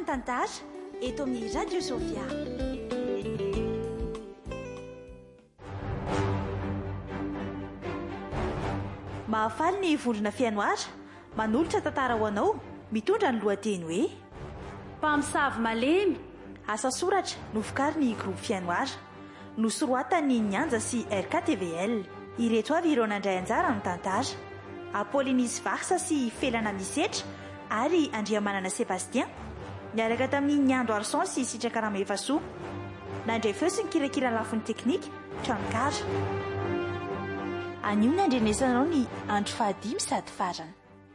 tantara eto amin'ny Radio Sofia. Mahafaly ny vondrona fianoara manolotra tantara ho anao mitondra ny lohateny hoe mpamosavy malemy asa soratra novokariny groupe fianoara nosorohatany Nyanja sy RKTVL. Ireto avy ireo nandray anjara amin'ny tantara: Apollinisy Varsa sy Felana Misetra ary Andriamanana Sebastien niaraka tamin'ny Nyando Arson sy Sitrakarama Efasoa. Nandray feo sy nikirakira lafiny teknika Trankara. Anio nandrenesanao ny andro 15 sady farana.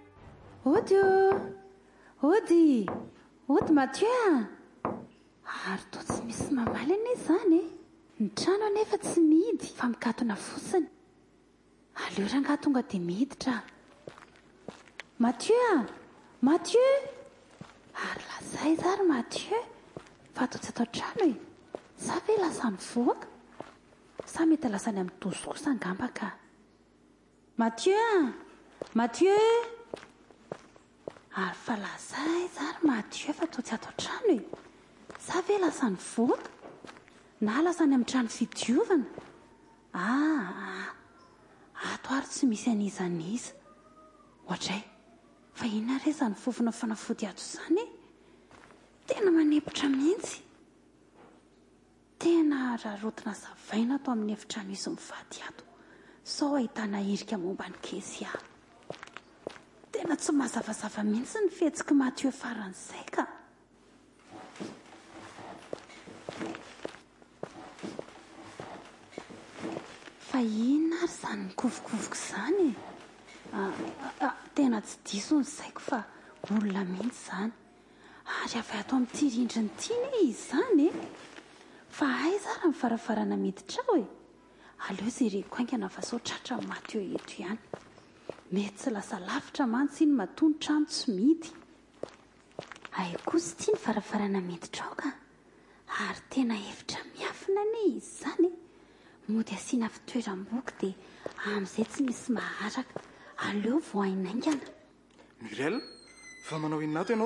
Ody Mathieu, ary toa tsy misy mamaly ane zany e. Ny trano anefa tsy mihidy fa mikatona fotsiny. Aleo rangaha tonga dia miditra. Mathieu, ary lazay zary Mathieu, fa toa tsy atao trano e. Sa ve lasa mivoaka? Sa mety lasany amin'ny tozo kosa angamba ka? Mathieu, ary fa lazay zary Mathieu, fa toa tsy atao trano e. Sa ve lasa mivoaka? Na lasany amin'ny trano fidiovana? Ato ary tsy misy anizaniza. Ohatray, fa inona re zany fofona fanafody ato izany? Tena manepitra mihitsy. Tena rarotina zavaina ato amin'ny efitra misy mivady ato. Sao ahitana irika momba ny kezy aho. Tena tsy mazavazava mihitsy ny fihetsiky Mathieu faran'izay ka. Fa inona ary zany mikovokovoka izany e? Tena tsy diso ny saiko fa olona mihitsy izany. Ary avy ato amin'ity rindriny ity ne izany e? Fa aiza ary ny varavarana miditra ao e? Aleo izay reko haingana fa sao tratra ny Mathieu eto ihany. Mety tsy lasa lavitra mantsy iny matoa ny trano tsy mihidy. Ay kosa ity ny varavarana miditra ao ka. Ary tena efitra miafina ne izany e. Mody asiana fitoeram-boky dia amin'izay tsy misy maharaka. Aleo vao ainaingana. Mirel, fa manao inona ato ianao?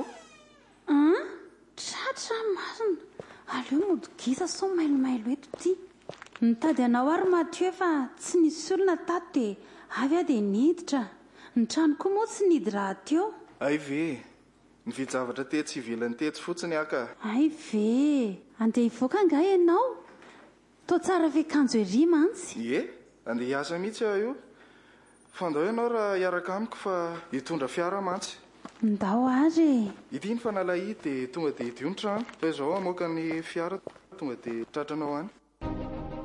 Tratra marina. Aleo mody gisa sao mailomailo eto ity. Nitady anao ary Mathieu fa tsy nisy olona tato dia avy dia niditra. Ny trano koa moa tsy nidy raha teo. Ay ve, nividy zavatra tetsy ivelany tetsy fotsiny aka. Ay ve, andeha hivoaka nga ianao? Toa tsara ve kanjo ery mantsy? Ie, andeha hiasa mihitsy aho io. Fandao ianao raha hiaraka amiko fa hitondra fiara mantsy. Ndao ary. Ity ny fanalahy dia tonga dia idio ny trano. Fa izao amoaka ny fiara tonga dia tratranao any.